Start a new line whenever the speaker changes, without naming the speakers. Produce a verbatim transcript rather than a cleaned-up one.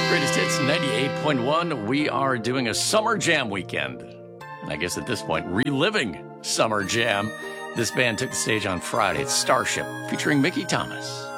Greatest Hits ninety-eight point one. We are doing a Summer Jam weekend. And I guess at this point, reliving Summer Jam. This band took the stage on Friday at Starship, featuring Mickey Thomas.